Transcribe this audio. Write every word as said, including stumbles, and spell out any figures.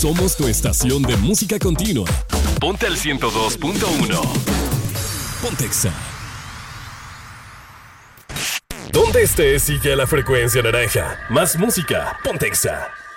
Somos tu estación de música continua. Ponte al ciento dos punto uno. Pontexa. Donde estés, sigue a la frecuencia naranja. Más música, Pontexa.